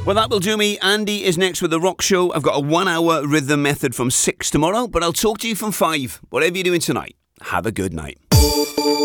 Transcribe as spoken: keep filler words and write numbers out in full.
Well, that will do me. Andy is next with The Rock Show. I've got a one-hour rhythm method from six tomorrow, but I'll talk to you from five. Whatever you're doing tonight, have a good night.